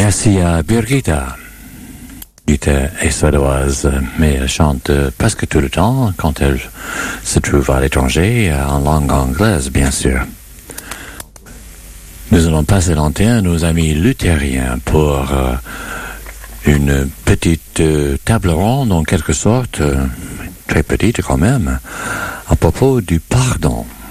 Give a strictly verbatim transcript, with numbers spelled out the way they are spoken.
Merci à Birgitta. Birgitta est suédoise, mais elle chante presque tout le temps quand elle se trouve à l'étranger, en langue anglaise, bien sûr. Nous allons passer l'antenne aux amis luthériens pour euh, une petite euh, table ronde, en quelque sorte, euh, très petite quand même, à propos du pardon.